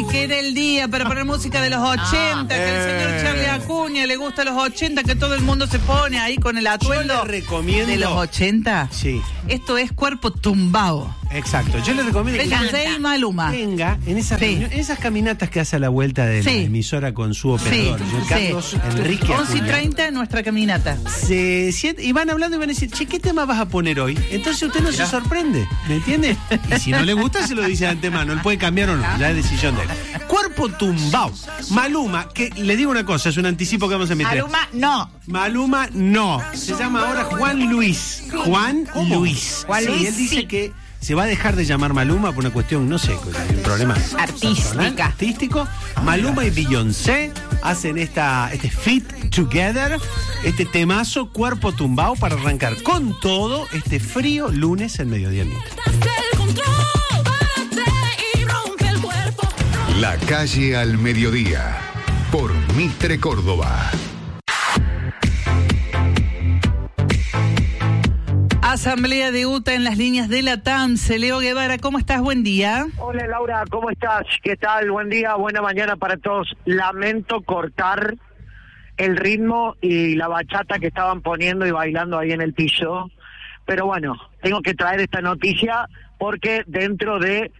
que era el día para poner música de los 80, que el señor Charlie Acuña le gusta los 80, que todo el mundo se pone ahí con el atuendo. Yo le recomiendo... de los 80. Sí. Esto es Cuerpo Tumbao. Exacto. Yo le recomiendo que Beyoncé y Maluma. venga en esas caminatas que hace a la vuelta de la emisora con su operador, Carlos Enrique Acuña. 11:30 nuestra caminata. Se siente, y van hablando y van a decir, che, ¿qué tema vas a poner hoy? Entonces usted no se sorprende, ¿me entiende? Y si no le gusta, se lo dice de antemano. Él puede cambiar o no, ya es decisión de él. Cuerpo Tumbao. Maluma, que le digo una cosa, es un anticipo que vamos a meter. Maluma no. Se llama ahora Juan Luis. Juan Luis. Él dice que se va a dejar de llamar Maluma por una cuestión, no sé, hay un problema artístico. Maluma y Beyoncé hacen este Fit Together, este temazo Cuerpo Tumbao para arrancar con todo este frío lunes al mediodía. La calle al mediodía, por Mitre Córdoba. Asamblea de UTA en las líneas de la TAMSE. Leo Guevara, ¿cómo estás? Buen día. Hola Laura, ¿cómo estás? ¿Qué tal? Buen día, buena mañana para todos. Lamento cortar el ritmo y la bachata que estaban poniendo y bailando ahí en el piso, pero bueno, tengo que traer esta noticia porque dentro de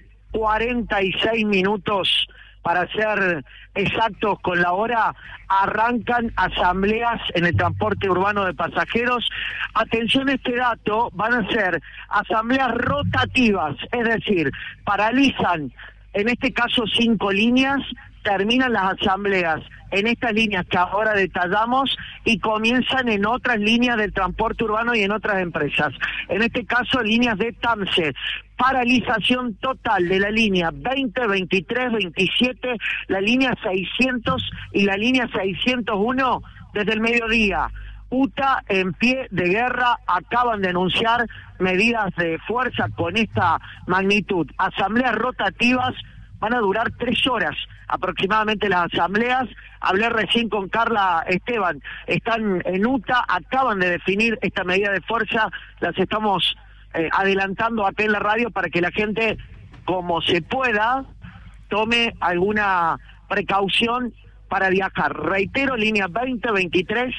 46 minutos, para ser exactos con la hora, arrancan asambleas en el transporte urbano de pasajeros. Atención a este dato, van a ser asambleas rotativas, es decir, paralizan, en este caso 5 líneas, terminan las asambleas en estas líneas que ahora detallamos y comienzan en otras líneas del transporte urbano y en otras empresas. En este caso, líneas de TAMSE. Paralización total de la línea 20, 23, 27, la línea 600 y la línea 601 desde el mediodía. UTA en pie de guerra, acaban de anunciar medidas de fuerza con esta magnitud. Asambleas rotativas, van a durar 3 horas aproximadamente las asambleas. Hablé recién con Carla Esteban, están en UTA, acaban de definir esta medida de fuerza, las estamos adelantando acá en la radio para que la gente, como se pueda, tome alguna precaución para viajar. Reitero, línea 20, 23,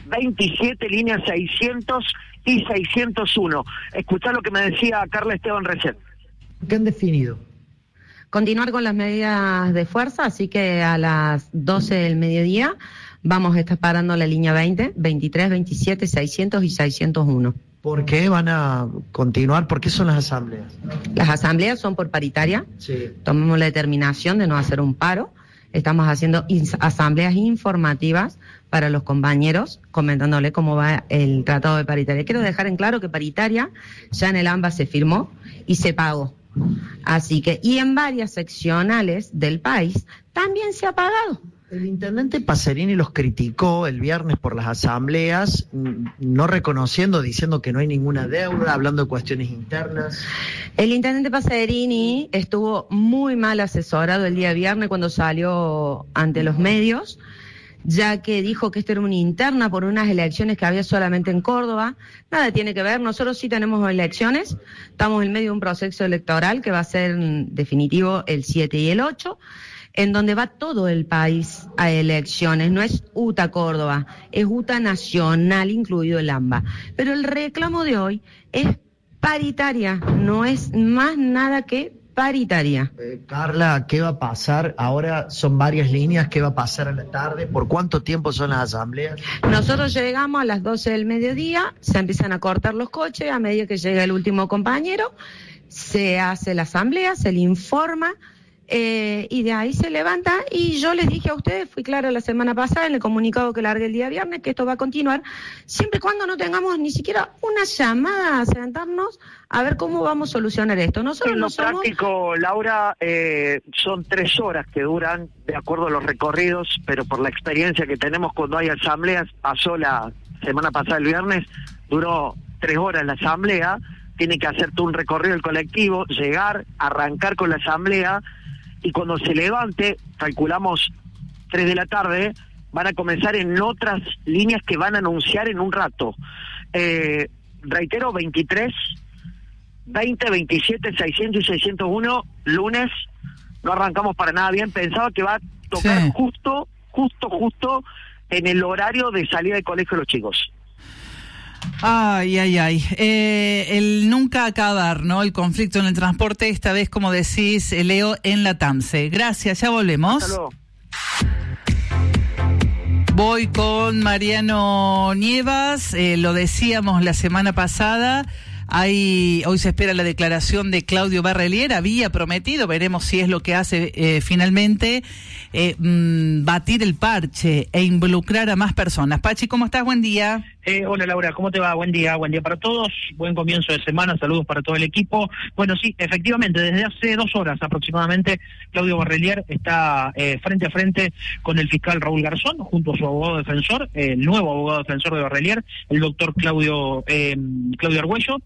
27, línea 600 y 601. Escuchá lo que me decía Carla Esteban recién. ¿Qué han definido? Continuar con las medidas de fuerza, así que a las 12 del mediodía vamos a estar parando la línea 20, 23, 27, 600 y 601. ¿Por qué van a continuar? ¿Por qué son las asambleas? Las asambleas son por paritaria. Sí. Tomamos la determinación de no hacer un paro. Estamos haciendo asambleas informativas para los compañeros, comentándole cómo va el tratado de paritaria. Quiero dejar en claro que paritaria ya en el AMBA se firmó y se pagó. Así que, y en varias seccionales del país también se ha pagado. El intendente Pacerini los criticó el viernes por las asambleas, no reconociendo, diciendo que no hay ninguna deuda, hablando de cuestiones internas. El intendente Pacerini estuvo muy mal asesorado el día viernes cuando salió ante los medios, ya que dijo que esto era una interna por unas elecciones que había solamente en Córdoba. Nada tiene que ver, nosotros sí tenemos elecciones, estamos en medio de un proceso electoral que va a ser definitivo el 7 y el 8, en donde va todo el país a elecciones. No es UTA Córdoba, es UTA Nacional, incluido el AMBA. Pero el reclamo de hoy es paritaria, no es más nada que paritaria. Carla, ¿qué va a pasar? Ahora son varias líneas, ¿qué va a pasar a la tarde? ¿Por cuánto tiempo son las asambleas? Nosotros llegamos a las 12 del mediodía, se empiezan a cortar los coches, a medida que llega el último compañero, se hace la asamblea, se le informa, y de ahí se levanta, y yo les dije a ustedes, fui clara la semana pasada en el comunicado que largué el día viernes, que esto va a continuar, siempre y cuando no tengamos ni siquiera una llamada a sentarnos a ver cómo vamos a solucionar esto. Nosotros en lo práctico, Laura, son 3 horas que duran, de acuerdo a los recorridos, pero por la experiencia que tenemos cuando hay asambleas, pasó la semana pasada el viernes, duró 3 horas la asamblea, tiene que hacer todo un recorrido el colectivo, llegar, arrancar con la asamblea, y cuando se levante, calculamos 3 de la tarde, van a comenzar en otras líneas que van a anunciar en un rato. Reitero, 23, 20, 27, 600 y 601, lunes no arrancamos para nada bien. Pensaba que va a tocar justo en el horario de salida de colegio de los chicos. Ay. El nunca acabar, ¿no? El conflicto en el transporte, esta vez, como decís, Leo, en la TAMSE. Gracias, ya volvemos. Hasta luego. Voy con Mariano Nievas, lo decíamos la semana pasada. Hoy se espera la declaración de Claudio Barrelier, había prometido, veremos si es lo que hace finalmente, batir el parche e involucrar a más personas. Pachi, ¿cómo estás? Buen día. Hola Laura, ¿cómo te va? Buen día para todos, buen comienzo de semana, saludos para todo el equipo. Bueno, sí, efectivamente, desde hace 2 horas aproximadamente, Claudio Barrelier está frente a frente con el fiscal Raúl Garzón, junto a su abogado defensor, el nuevo abogado defensor de Barrelier, el doctor Claudio Argüello.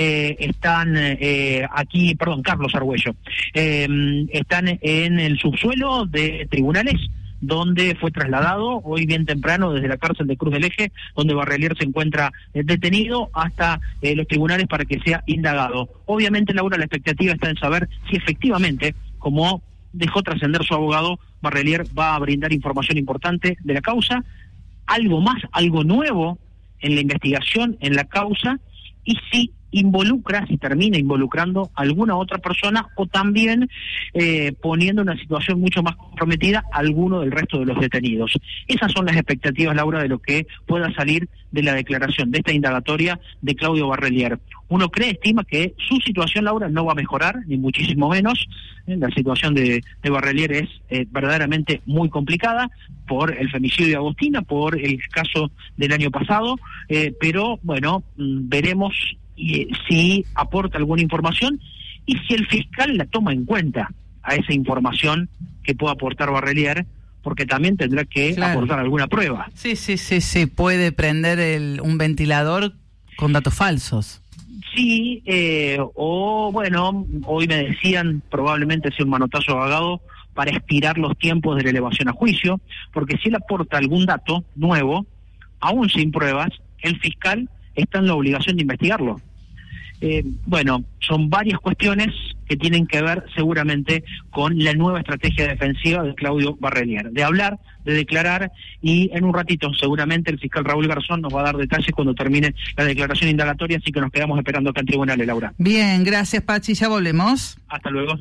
Carlos Argüello. Están en el subsuelo de tribunales, donde fue trasladado hoy bien temprano desde la cárcel de Cruz del Eje, donde Barrelier se encuentra detenido, hasta los tribunales para que sea indagado. Obviamente, Laura, la expectativa está en saber si efectivamente, como dejó trascender su abogado, Barrelier va a brindar información importante de la causa, algo más, algo nuevo en la investigación, en la causa, y si termina involucrando a alguna otra persona, o también poniendo en una situación mucho más comprometida a alguno del resto de los detenidos. Esas son las expectativas, Laura, de lo que pueda salir de la declaración, de esta indagatoria de Claudio Barrelier. Uno estima que su situación, Laura, no va a mejorar, ni muchísimo menos. La situación de Barrelier es verdaderamente muy complicada por el femicidio de Agostina, por el caso del año pasado, pero bueno, veremos si aporta alguna información y si el fiscal la toma en cuenta a esa información que pueda aportar Barrelier, porque también tendrá que aportar alguna prueba. Sí, puede prender un ventilador con datos falsos. Sí, o bueno, hoy me decían, probablemente sea un manotazo abogado para estirar los tiempos de la elevación a juicio, porque si él aporta algún dato nuevo, aún sin pruebas, el fiscal está en la obligación de investigarlo. Bueno, son varias cuestiones que tienen que ver seguramente con la nueva estrategia defensiva de Claudio Barrelier, de hablar, de declarar, y en un ratito seguramente el fiscal Raúl Garzón nos va a dar detalles cuando termine la declaración indagatoria, así que nos quedamos esperando acá en tribunales, Laura. Bien, gracias Pachi, ya volvemos. Hasta luego.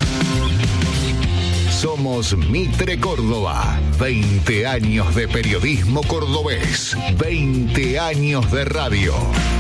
Somos Mitre Córdoba, 20 años de periodismo cordobés, 20 años de radio.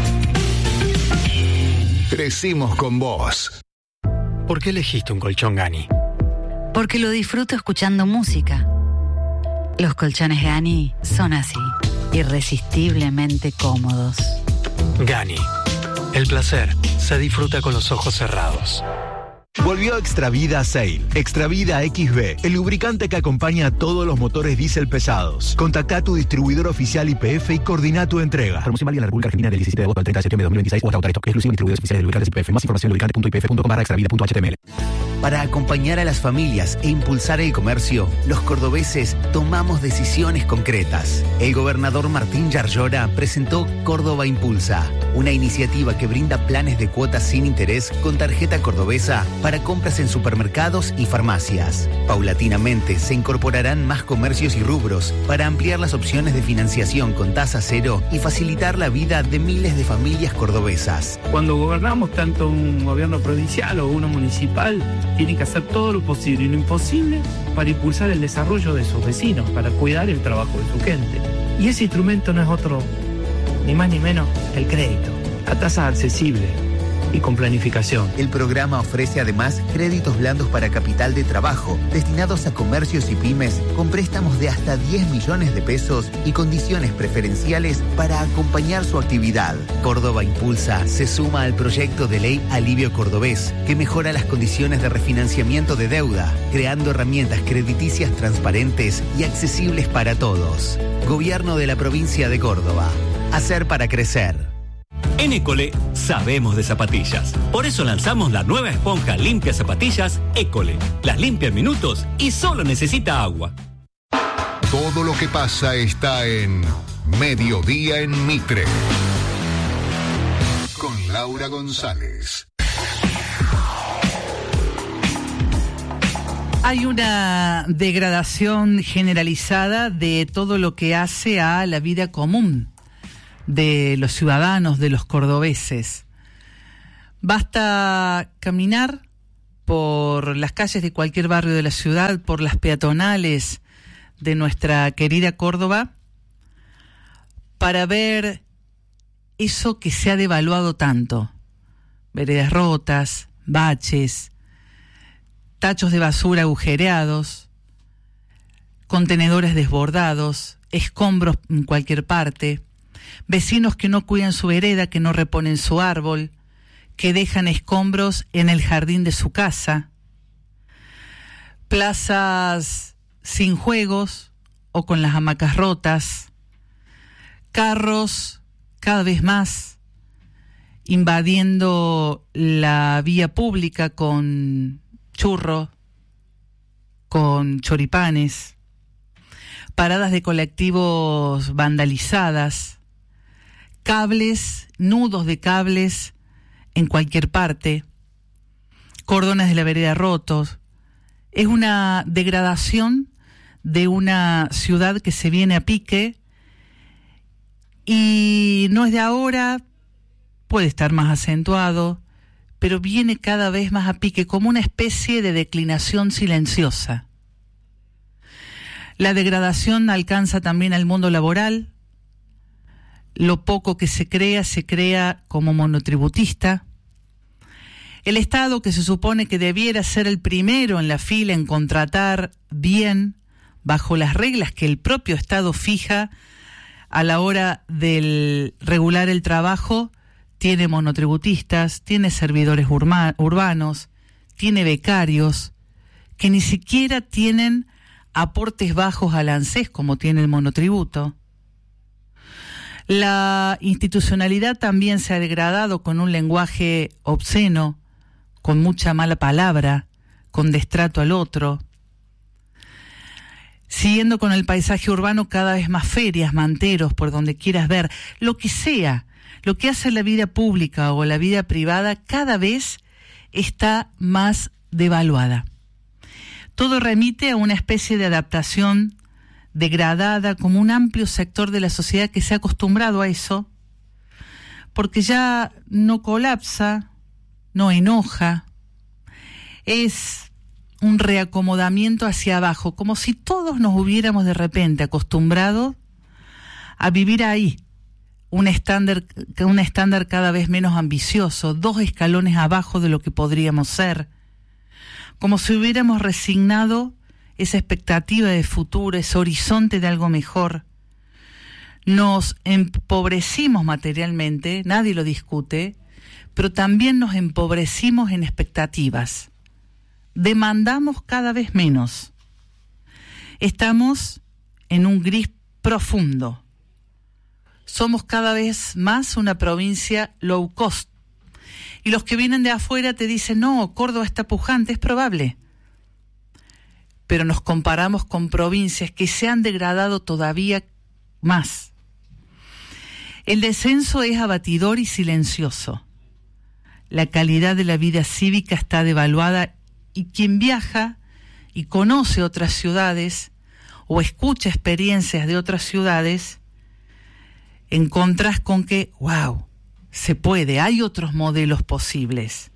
Crecimos con vos. ¿Por qué elegiste un colchón Gani? Porque lo disfruto escuchando música. Los colchones Gani son así, irresistiblemente cómodos. Gani, el placer se disfruta con los ojos cerrados. Volvió Extravida Sail. Extravida XB, el lubricante que acompaña a todos los motores diésel pesados. Contactá a tu distribuidor oficial YPF y coordina tu entrega. Promoción válida en la República Argentina del 17 de agosto al 30 de septiembre de 2026 o hasta agotar esto. Exclusivo en distribuidores oficiales de lubricantes YPF. Más información en lubricante.ypf.com/extravida.html. Para acompañar a las familias e impulsar el comercio, los cordobeses tomamos decisiones concretas. El gobernador Martín Yarlora presentó Córdoba Impulsa, una iniciativa que brinda planes de cuotas sin interés con tarjeta cordobesa para compras en supermercados y farmacias. Paulatinamente se incorporarán más comercios y rubros para ampliar las opciones de financiación con tasa cero y facilitar la vida de miles de familias cordobesas. Cuando gobernamos tanto un gobierno provincial o uno municipal, tienen que hacer todo lo posible y lo imposible para impulsar el desarrollo de sus vecinos, para cuidar el trabajo de su gente. Y ese instrumento no es otro, ni más ni menos, que el crédito, a tasa accesible y con planificación. El programa ofrece además créditos blandos para capital de trabajo, destinados a comercios y pymes, con préstamos de hasta 10 millones de pesos y condiciones preferenciales para acompañar su actividad. Córdoba Impulsa se suma al proyecto de ley Alivio Cordobés, que mejora las condiciones de refinanciamiento de deuda, creando herramientas crediticias transparentes y accesibles para todos. Gobierno de la provincia de Córdoba. Hacer para crecer. En École sabemos de zapatillas. Por eso lanzamos la nueva esponja limpia zapatillas École. Las limpia en minutos y solo necesita agua. Todo lo que pasa está en Mediodía en Mitre. Con Laura González. Hay una degradación generalizada de todo lo que hace a la vida común de los ciudadanos, de los cordobeses. Basta caminar por las calles de cualquier barrio de la ciudad, por las peatonales de nuestra querida Córdoba, para ver eso que se ha devaluado tanto. Veredas rotas, baches, tachos de basura agujereados, contenedores desbordados, escombros en cualquier parte, vecinos que no cuidan su vereda, que no reponen su árbol, que dejan escombros en el jardín de su casa, plazas sin juegos o con las hamacas rotas, carros cada vez más invadiendo la vía pública con churro, con choripanes, paradas de colectivos vandalizadas, cables, nudos de cables en cualquier parte, cordones de la vereda rotos. Es una degradación de una ciudad que se viene a pique y no es de ahora, puede estar más acentuado, pero viene cada vez más a pique, como una especie de declinación silenciosa. La degradación alcanza también al mundo laboral. Lo poco que se crea como monotributista. El Estado, que se supone que debiera ser el primero en la fila en contratar bien, bajo las reglas que el propio Estado fija a la hora de regular el trabajo, tiene monotributistas, tiene servidores urbanos, tiene becarios, que ni siquiera tienen aportes bajos al ANSES como tiene el monotributo. La institucionalidad también se ha degradado con un lenguaje obsceno, con mucha mala palabra, con destrato al otro. Siguiendo con el paisaje urbano, cada vez más ferias, manteros, por donde quieras ver, lo que sea. Lo que hace la vida pública o la vida privada cada vez está más devaluada. Todo remite a una especie de adaptación degradada, como un amplio sector de la sociedad que se ha acostumbrado a eso, porque ya no colapsa, no enoja, es un reacomodamiento hacia abajo, como si todos nos hubiéramos de repente acostumbrado a vivir ahí. Un estándar cada vez menos ambicioso, 2 escalones abajo de lo que podríamos ser, como si hubiéramos resignado esa expectativa de futuro, ese horizonte de algo mejor. Nos empobrecimos materialmente, nadie lo discute, pero también nos empobrecimos en expectativas. Demandamos cada vez menos. Estamos en un gris profundo. Somos cada vez más una provincia low cost. Y los que vienen de afuera te dicen, no, Córdoba está pujante, es probable. Pero nos comparamos con provincias que se han degradado todavía más. El descenso es abatidor y silencioso. La calidad de la vida cívica está devaluada y quien viaja y conoce otras ciudades o escucha experiencias de otras ciudades, encontrás con que, wow, se puede, hay otros modelos posibles.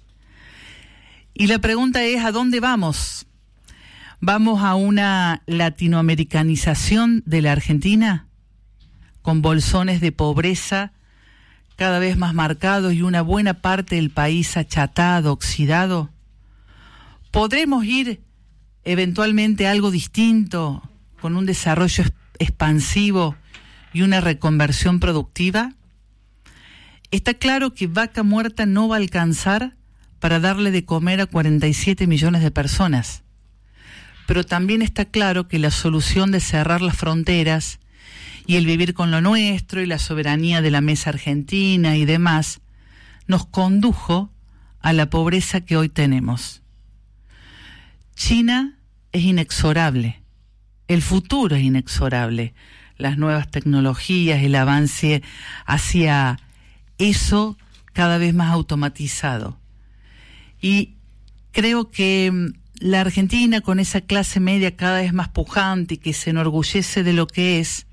Y la pregunta es, ¿a dónde vamos? ¿Vamos a una latinoamericanización de la Argentina? Con bolsones de pobreza cada vez más marcados y una buena parte del país achatado, oxidado. ¿Podremos ir eventualmente a algo distinto, con un desarrollo expansivo y una reconversión productiva? Está claro que Vaca Muerta no va a alcanzar para darle de comer a 47 millones de personas. Pero también está claro que la solución de cerrar las fronteras y el vivir con lo nuestro y la soberanía de la mesa argentina y demás nos condujo a la pobreza que hoy tenemos. China es inexorable, el futuro es inexorable. Las nuevas tecnologías, el avance hacia eso cada vez más automatizado. Y creo que la Argentina, con esa clase media cada vez más pujante y que se enorgullece de lo que es,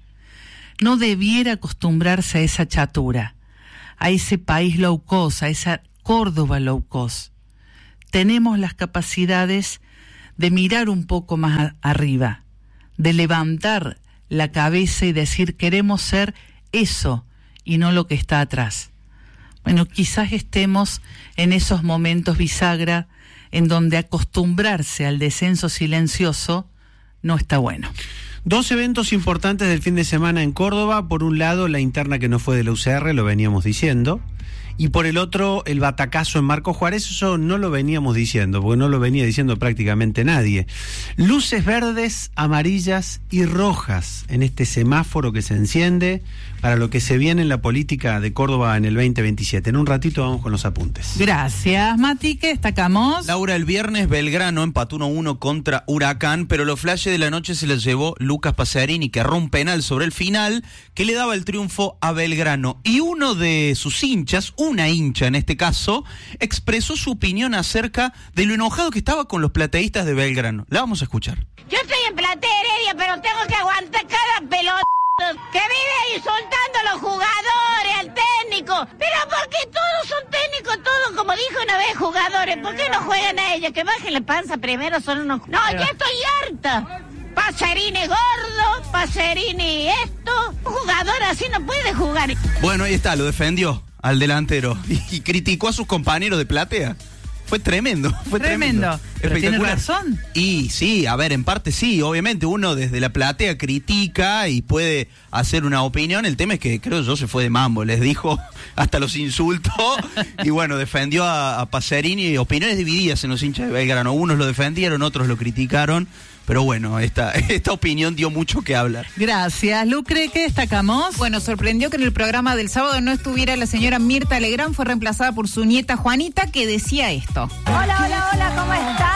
no debiera acostumbrarse a esa chatura, a ese país low cost, a esa Córdoba low cost. Tenemos las capacidades de mirar un poco más arriba, de levantar la cabeza y decir queremos ser eso y no lo que está atrás. Bueno, quizás estemos en esos momentos bisagra en donde acostumbrarse al descenso silencioso no está bueno. 2 eventos importantes del fin de semana en Córdoba. Por un lado, la interna que no fue de la UCR, lo veníamos diciendo. Y por el otro, el batacazo en Marcos Juárez. Eso no lo veníamos diciendo, porque no lo venía diciendo prácticamente nadie. Luces verdes, amarillas y rojas en este semáforo que se enciende para lo que se viene en la política de Córdoba en el 2027. En un ratito vamos con los apuntes. Gracias, Mati, que destacamos. Laura, el viernes Belgrano empató 1-1 contra Huracán, pero los flashes de la noche se los llevó Lucas Pacerini, que erró un penal sobre el final que le daba el triunfo a Belgrano. Y uno de sus hinchas, una hincha en este caso, expresó su opinión acerca de lo enojado que estaba con los plateístas de Belgrano. La vamos a escuchar. Yo estoy en Platea Heredia, pero tengo que aguantar cada pelota que vive insultando a los jugadores, al técnico. Pero ¿por qué todos son técnicos, todos, como dijo una vez, jugadores? ¿Por qué no juegan a ellos? Que bajen la panza primero, son unos... No, ya estoy harta. Pacerini gordo, Pacerini esto. Un jugador así no puede jugar. Bueno, ahí está, lo defendió al delantero y criticó a sus compañeros de Platea. Fue tremendo, fue tremendo. Pero tiene espectacular. razón. Y sí, a ver, en parte sí, obviamente uno desde la platea critica y puede hacer una opinión. El tema es que creo yo se fue de mambo, les dijo, hasta los insultó y bueno, defendió a Pacerini. Opiniones divididas en los hinchas de Belgrano, unos lo defendieron, otros lo criticaron. Pero bueno, esta opinión dio mucho que hablar. Gracias. Lucre, ¿qué destacamos? Bueno, sorprendió que en el programa del sábado no estuviera la señora Mirta Legrand, fue reemplazada por su nieta Juanita, que decía esto. Hola, hola, hola, ¿cómo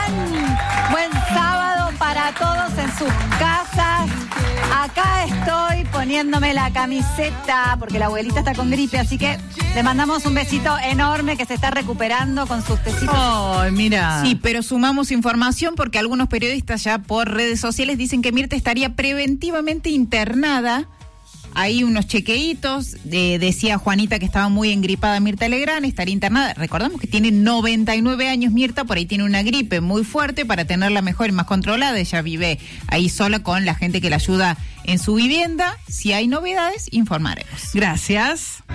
están? Buen sábado para todos en sus casas. Acá estoy poniéndome la camiseta porque la abuelita está con gripe, así que le mandamos un besito enorme que se está recuperando con sus tecitos. Ay, mira. Sí, pero sumamos información porque algunos periodistas ya por redes sociales dicen que Mirta estaría preventivamente internada. Hay unos chequeitos, decía Juanita que estaba muy engripada Mirta Legrand, estaría internada. Recordamos que tiene 99 años Mirta, por ahí tiene una gripe muy fuerte para tenerla mejor y más controlada. Ella vive ahí sola con la gente que la ayuda en su vivienda. Si hay novedades, informaremos. Gracias.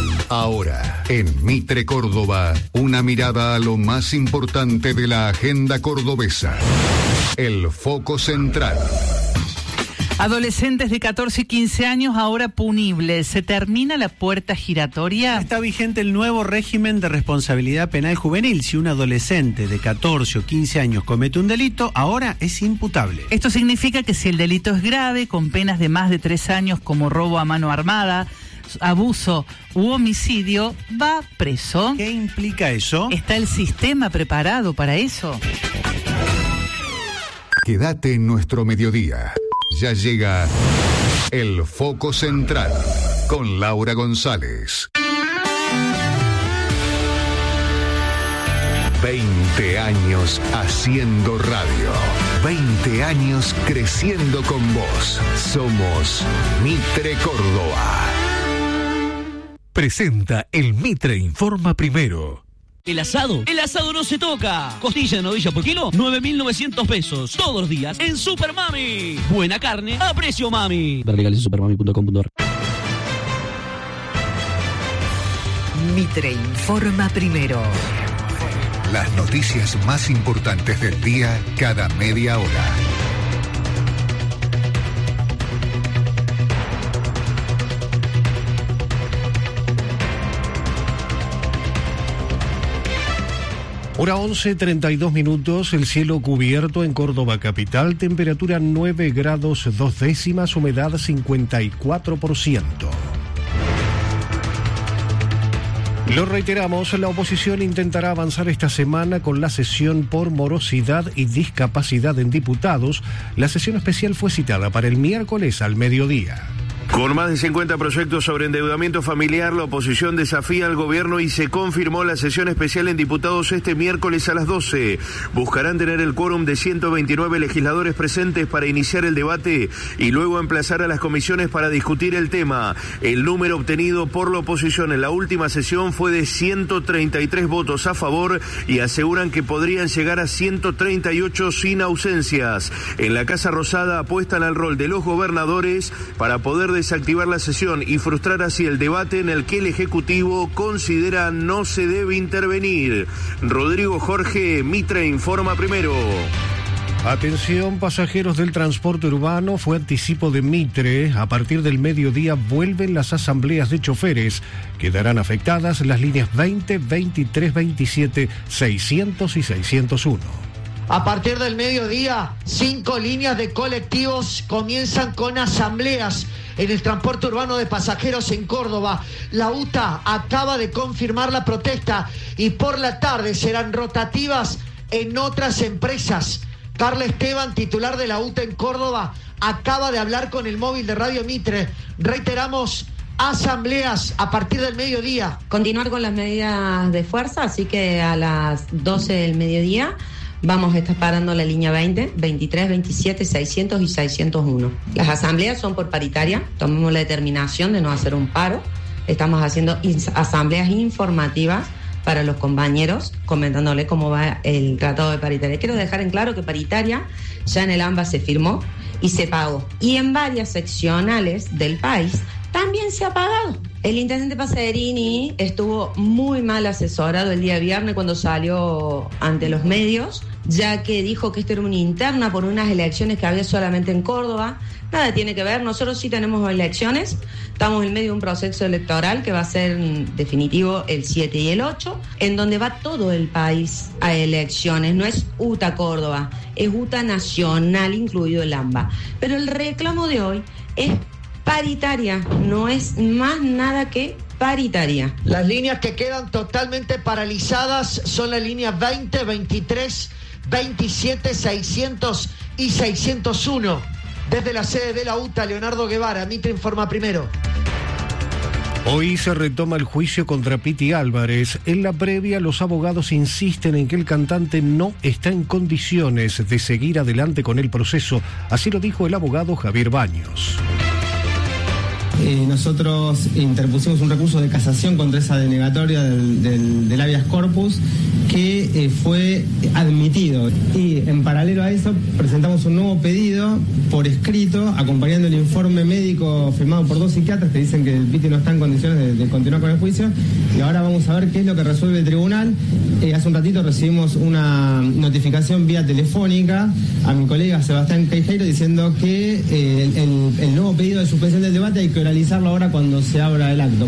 Ahora, en Mitre Córdoba, una mirada a lo más importante de la agenda cordobesa. El foco central. Adolescentes de 14 y 15 años ahora punibles. ¿Se termina la puerta giratoria? Está vigente el nuevo régimen de responsabilidad penal juvenil. Si un adolescente de 14 o 15 años comete un delito, ahora es imputable. Esto significa que si el delito es grave, con penas de más de 3 años como robo a mano armada, abuso u homicidio, va preso. ¿Qué implica eso? ¿Está el sistema preparado para eso? Quédate en nuestro mediodía. Ya llega el foco central con Laura González. 20 años haciendo radio. 20 años creciendo con vos. Somos Mitre Córdoba. Presenta el Mitre Informa Primero. El asado no se toca. Costilla de novilla por kilo, 9.900 pesos. Todos los días en Super Mami. Buena carne a precio mami. Ver legales en supermami.com.ar. Mitre Informa Primero. Las noticias más importantes del día cada media hora. Hora 11:32 minutos, el cielo cubierto en Córdoba capital, temperatura 9 grados 2 décimas, humedad 54%. Lo reiteramos, la oposición intentará avanzar esta semana con la sesión por morosidad y discapacidad en diputados. La sesión especial fue citada para el miércoles al mediodía. Con más de 50 proyectos sobre endeudamiento familiar, la oposición desafía al gobierno y se confirmó la sesión especial en diputados este miércoles a las 12. Buscarán tener el quórum de 129 legisladores presentes para iniciar el debate y luego emplazar a las comisiones para discutir el tema. El número obtenido por la oposición en la última sesión fue de 133 votos a favor y aseguran que podrían llegar a 138 sin ausencias. En la Casa Rosada apuestan al rol de los gobernadores para poder desactivar la sesión y frustrar así el debate en el que el Ejecutivo considera no se debe intervenir. Rodrigo Jorge, Mitre informa primero. Atención, pasajeros del transporte urbano, fue anticipo de Mitre. A partir del mediodía vuelven las asambleas de choferes. Quedarán afectadas las líneas 20, 23, 27, 600 y 601. A partir del mediodía, 5 líneas de colectivos comienzan con asambleas en el transporte urbano de pasajeros en Córdoba. La UTA acaba de confirmar la protesta y por la tarde serán rotativas en otras empresas. Carla Esteban, titular de la UTA en Córdoba, acaba de hablar con el móvil de Radio Mitre. Reiteramos, asambleas a partir del mediodía. Continuar con las medidas de fuerza, así que a las 12 del mediodía vamos a estar parando la línea 20, 23, 27, 600 y 601. Las asambleas son por paritaria, tomamos la determinación de no hacer un paro. Estamos haciendo asambleas informativas para los compañeros, comentándole cómo va el tratado de paritaria. Quiero dejar en claro que paritaria ya en el AMBA se firmó y se pagó. Y en varias seccionales del país también se ha pagado. El intendente Pacerini estuvo muy mal asesorado el día viernes cuando salió ante los medios, ya que dijo que esto era una interna por unas elecciones que había solamente en Córdoba. Nada tiene que ver, nosotros sí tenemos elecciones, estamos en medio de un proceso electoral que va a ser definitivo el 7 y el 8, en donde va todo el país a elecciones, no es UTA Córdoba, es UTA nacional, incluido el AMBA. Pero el reclamo de hoy es paritaria, no es más nada que paritaria. Las líneas que quedan totalmente paralizadas son las líneas 20, 23, 27, 600 y 601. Desde la sede de la UTA, Leonardo Guevara, Mitre informa primero. Hoy se retoma el juicio contra Piti Álvarez. En la previa, los abogados insisten en que el cantante no está en condiciones de seguir adelante con el proceso. Así lo dijo el abogado Javier Baños. Nosotros interpusimos un recurso de casación contra esa denegatoria del habeas corpus que fue admitido, y en paralelo a eso presentamos un nuevo pedido por escrito acompañando el informe médico firmado por 2 psiquiatras que dicen que el Piti no está en condiciones de continuar con el juicio, y ahora vamos a ver qué es lo que resuelve el tribunal. Hace un ratito recibimos una notificación vía telefónica a mi colega Sebastián Queijeiro diciendo que el nuevo pedido de suspensión del debate hay que oralizarlo ahora cuando se abra el acto.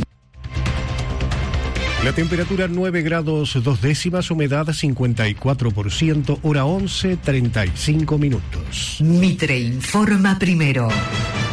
La temperatura 9 grados 2 décimas, humedad 54%, hora 11:35. Mitre informa primero.